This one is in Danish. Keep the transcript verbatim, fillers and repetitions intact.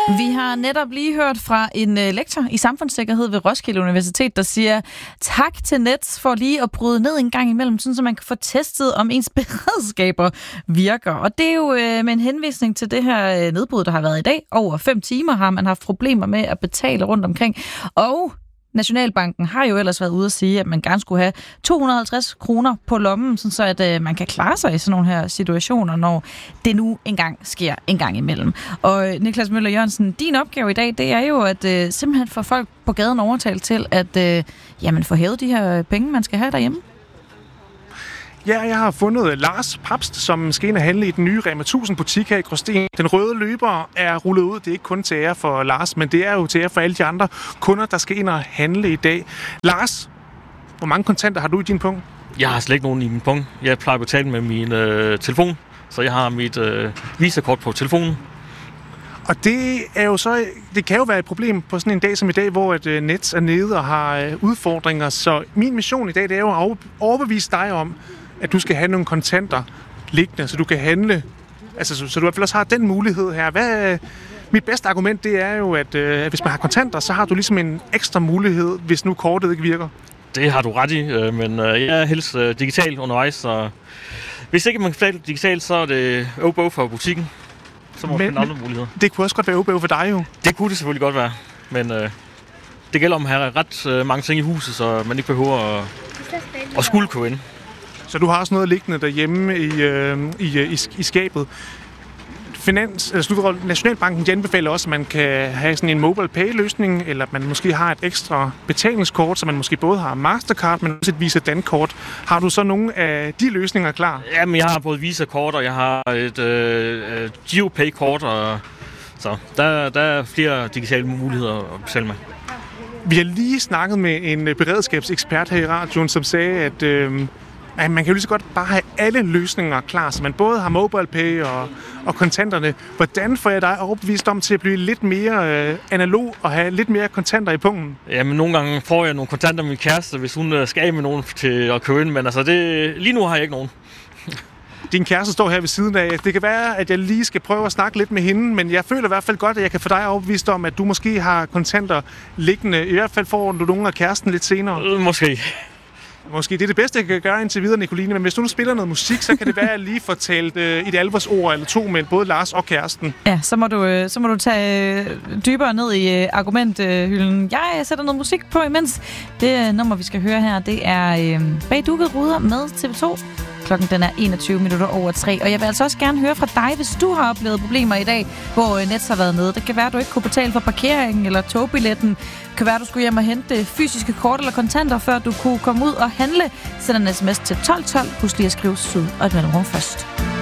Vi har netop lige hørt fra en øh, lektor i samfundssikkerhed ved Roskilde Universitet, der siger tak til Nets for lige at bryde ned en gang imellem, sådan så man kan få testet, om ens beredskaber virker. Og det er jo øh, med en henvisning til det her øh, nedbrud, der har været i dag. Over fem timer har man haft problemer med at betale rundt omkring. Og Nationalbanken har jo ellers været ude at sige, at man gerne skulle have to hundrede og halvtreds kroner på lommen, så at øh, man kan klare sig i sådan nogle her situationer, når det nu engang sker en gang imellem. Og Niklas Møller Jørgensen, din opgave i dag, det er jo at øh, simpelthen få folk på gaden overtalt til at øh, jamen, få hævet de her penge, man skal have derhjemme. Ja, jeg har fundet Lars Papst, som skal ind og handle i den nye Rema tusind butik her i Gråsten. Den røde løber er rullet ud. Det er ikke kun til ære for Lars, men det er jo til ære for alle de andre kunder, der skal ind og handle i dag. Lars, hvor mange kontanter har du i din punkt? Jeg har slet ikke nogen i min punkt. Jeg plejer at betale med min øh, telefon, så jeg har mit øh, Visa-kort på telefonen. Og det er jo så, det kan jo være et problem på sådan en dag som i dag, hvor et uh, Nets er nede og har uh, udfordringer. Så min mission i dag, det er jo at overbevise dig om, at du skal have nogle kontanter liggende, så du kan handle. Altså, så, så du i hvert fald også har den mulighed her. Hvad, mit bedste argument, det er jo, at uh, hvis man har kontanter, så har du ligesom en ekstra mulighed, hvis nu kortet ikke virker. Det har du ret i, øh, men øh, jeg er helst øh, digital undervejs, så hvis ikke man kan betale digitalt, så er det O-bog for butikken. Så må man finde andre muligheder. Det kunne også godt være O-bog for dig jo. Det kunne det selvfølgelig godt være, men øh, det gælder om at have ret øh, mange ting i huset, så man ikke behøver at, at skulle kunne ind. Så du har også noget liggende derhjemme i, øh, i, i, i skabet. Finans, altså, Nationalbanken anbefaler også, at man kan have sådan en mobile pay-løsning, eller at man måske har et ekstra betalingskort, så man måske både har Mastercard, men også et Visa Dan-kort. Har du så nogle af de løsninger klar? Jamen, jeg har både Visa-kort, og jeg har et øh, GeoPay-kort, og så der, der er flere digitale muligheder at betale med. Vi har lige snakket med en beredskabsekspert her i radioen, som sagde, at øh, man kan jo lige så godt bare have alle løsninger klar, så man både har MobilePay og, og kontanterne. Hvordan får jeg dig overbevist om til at blive lidt mere øh, analog og have lidt mere kontanter i pungen? Jamen, nogle gange får jeg nogle kontanter med min kæreste, hvis hun skal af med nogen til at købe ind, men altså, det, lige nu har jeg ikke nogen. Din kæreste står her ved siden af. Det kan være, at jeg lige skal prøve at snakke lidt med hende, men jeg føler i hvert fald godt, at jeg kan få dig overbevist om, at du måske har kontanter liggende. I hvert fald får du nogle af kæresten lidt senere. Måske. Måske det er det bedste, jeg kan gøre indtil videre, Nicoline, men hvis du nu spiller noget musik, så kan det være, at jeg lige får talt øh, et alvorsord eller to med både Lars og kæresten. Ja, så må du, øh, så må du tage øh, dybere ned i øh, argumenthylden. Jeg sætter noget musik på imens. Det øh, nummer, vi skal høre her, det er øh, Bag dukkede ruder med T V to. Klokken den er enogtyve minutter over tre, og jeg vil altså også gerne høre fra dig, hvis du har oplevet problemer i dag, hvor Nets har været nede. Det kan være, at du ikke kunne betale for parkeringen eller togbilletten. Det kan være, at du skulle hjem og hente fysiske kort eller kontanter, før du kunne komme ud og handle. Send en sms til tolv tolv. Husk lige at skrive syd og et mellemrum først.